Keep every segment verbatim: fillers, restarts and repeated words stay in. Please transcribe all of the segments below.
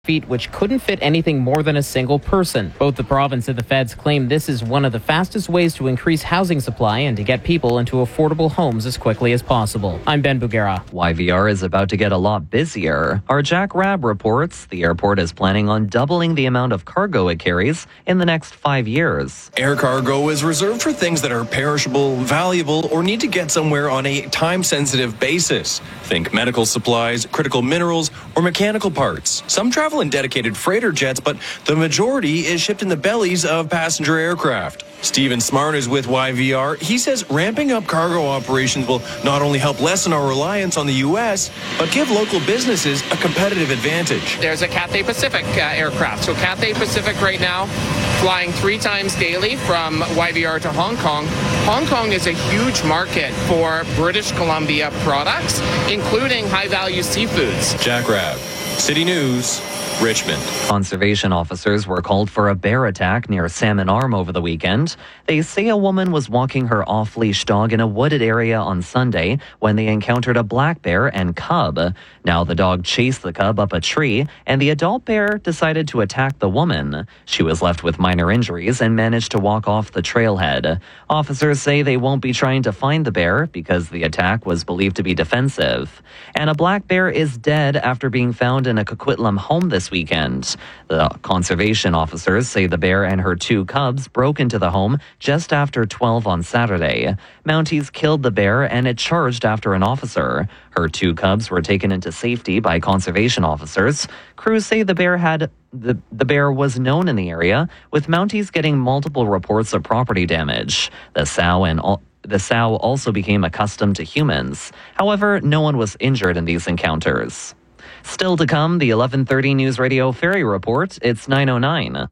feet, which couldn't fit anything more than a single person. Both the province and the feds claim this is one of the fastest ways to increase housing supply and to get people into affordable homes as quickly as possible. I'm Ben Bugera. Y V R is about to get a lot busier. Our Jack Rabb reports the airport is planning on doubling the amount of cargo it carries in the next five years. Air cargo is reserved for things that are perishable, valuable, or need to get somewhere on a time-sensitive basis. Think medical supplies, critical minerals, or mechanical parts. Some travel in dedicated freighter jets, but the majority is shipped in the bellies of passenger aircraft. Stephen Smart is with Y V R. He says ramping up cargo operations will not only help lessen our reliance on the U S, but give local businesses a competitive advantage. There's a Cathay Pacific uh, aircraft. So Cathay Pacific right now flying three times daily from Y V R to Hong Kong. Hong Kong is a huge market for British Columbia products, including high-value seafoods. Jack Rabb, City News, Richmond. Conservation officers were called for a bear attack near Salmon Arm over the weekend. They say a woman was walking her off-leash dog in a wooded area on Sunday when they encountered a black bear and cub. Now the dog chased the cub up a tree, and the adult bear decided to attack the woman. She was left with minor injuries and managed to walk off the trailhead. Officers say they won't be trying to find the bear because the attack was believed to be defensive. And a black bear is dead after being found in a Coquitlam home this weekend. The conservation officers say the bear and her two cubs broke into the home just after twelve on Saturday. Mounties killed the bear and it charged after an officer. Her two cubs were taken into safety by conservation officers. Crews say the bear had the, the bear was known in the area, with Mounties getting multiple reports of property damage. The sow and all The sow also became accustomed to humans. However, no one was injured in these encounters. Still to come, the eleven thirty News Radio Ferry Report. It's nine oh nine.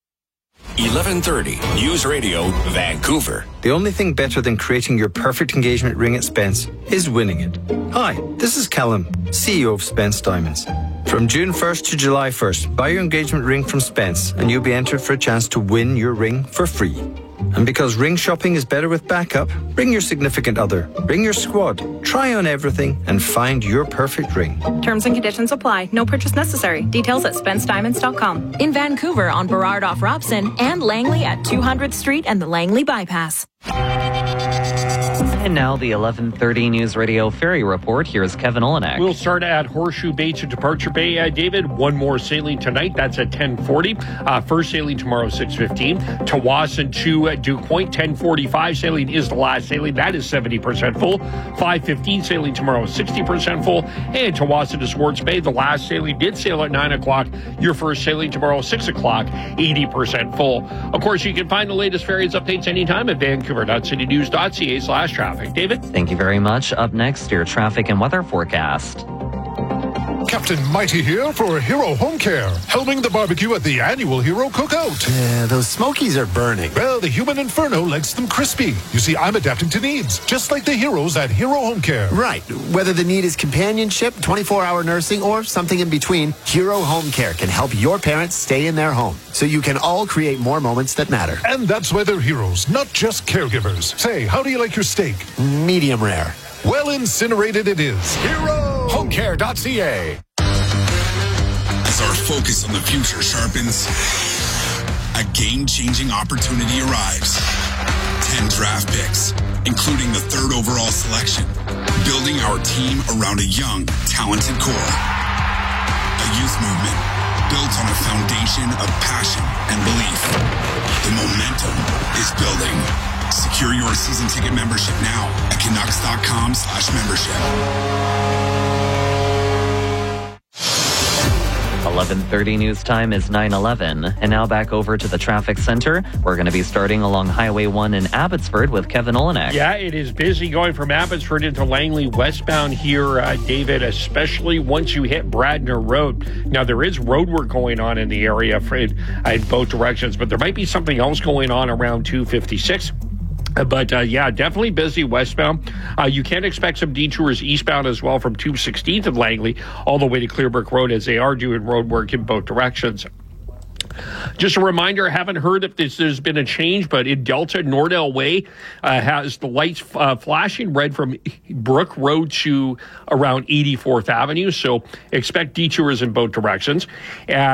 eleven thirty News Radio, Vancouver. The only thing better than creating your perfect engagement ring at Spence is winning it. Hi, this is Callum, C E O of Spence Diamonds. From June first to July first, buy your engagement ring from Spence and you'll be entered for a chance to win your ring for free. And because ring shopping is better with backup, bring your significant other, bring your squad, try on everything and find your perfect ring. Terms and conditions apply. No purchase necessary. Details at spence diamonds dot com. In Vancouver on Burrard off Robson and Langley at two hundredth Street and the Langley Bypass. And now the eleven thirty News Radio Ferry Report. Here's Kevin Olenek. We'll start at Horseshoe Bay to Departure Bay. Uh, David, one more sailing tonight. That's at ten forty. Uh, first sailing tomorrow, six fifteen. Tawasin to uh, Duke Point, ten forty-five. Sailing is the last sailing. That is seventy percent full. five fifteen sailing tomorrow, sixty percent full. And Tawasin to Swartz Bay, the last sailing did sail at nine o'clock. Your first sailing tomorrow, six o'clock, eighty percent full. Of course, you can find the latest ferries updates anytime at vancouver dot city news dot c a slash traffic. David? Thank you very much. Up next, your traffic and weather forecast. Captain Mighty here for Hero Home Care, helming the barbecue at the annual Hero Cookout. Yeah, those smokies are burning. Well, the human inferno likes them crispy. You see, I'm adapting to needs, just like the heroes at Hero Home Care. Right. Whether the need is companionship, twenty-four hour nursing, or something in between, Hero Home Care can help your parents stay in their home, so you can all create more moments that matter. And that's why they're heroes, not just caregivers. Say, how do you like your steak? Medium rare. Well incinerated it is. Hero Home Care dot c a. As our focus on the future sharpens, a game-changing opportunity arrives. Ten draft picks, including the third overall selection, building our team around a young, talented core. A youth movement built on a foundation of passion and belief. The momentum is building. Secure your season ticket membership now at canucks dot com slash membership. eleven thirty news time is nine eleven. And now back over to the traffic center. We're going to be starting along Highway one in Abbotsford with Kevin Olenek. Yeah, it is busy going from Abbotsford into Langley westbound here, uh, David, especially once you hit Bradner Road. Now, there is road work going on in the area for, in, in both directions, but there might be something else going on around two fifty-six. But, uh, yeah, definitely busy westbound. Uh, you can expect some detours eastbound as well from two sixteenth of Langley all the way to Clearbrook Road as they are doing road work in both directions. Just a reminder, I haven't heard if this, there's been a change, but in Delta, Nordell Way uh, has the lights uh, flashing red from Brook Road to around eighty-fourth Avenue. So expect detours in both directions. Uh,